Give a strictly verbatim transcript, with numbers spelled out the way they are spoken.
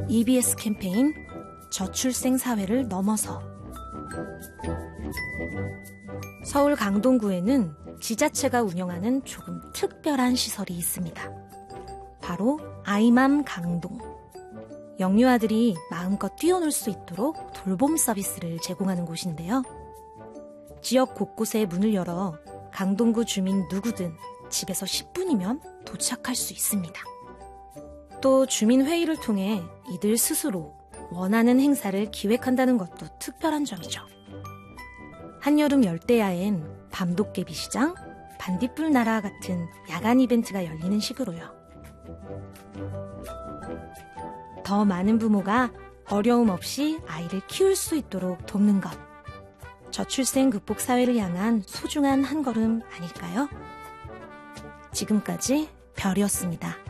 이비에스 캠페인 저출생 사회를 넘어서. 서울 강동구에는 지자체가 운영하는 조금 특별한 시설이 있습니다. 바로 아이맘 강동. 영유아들이 마음껏 뛰어놀 수 있도록 돌봄 서비스를 제공하는 곳인데요. 지역 곳곳에 문을 열어 강동구 주민 누구든 집에서 십 분이면 도착할 수 있습니다. 또 주민회의를 통해 이들 스스로 원하는 행사를 기획한다는 것도 특별한 점이죠. 한여름 열대야엔 밤도깨비 시장, 반딧불 나라 같은 야간 이벤트가 열리는 식으로요. 더 많은 부모가 어려움 없이 아이를 키울 수 있도록 돕는 것. 저출생 극복 사회를 향한 소중한 한 걸음 아닐까요? 지금까지 별이었습니다.